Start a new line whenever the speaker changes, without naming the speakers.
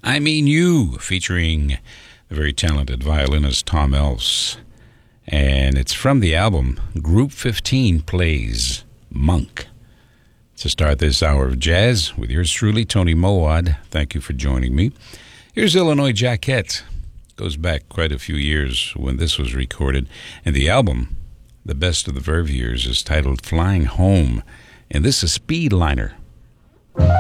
I Mean You, featuring the very talented violinist Tom Elfs. And it's from the album Group 15 Plays Monk. To start this hour of jazz with yours truly, Tony Mowad. Thank you for joining me. Here's Illinois Jacquet. Goes back quite a few years when this was recorded. And the album, The Best of the Verve Years, is titled Flying Home. And this is Speedliner.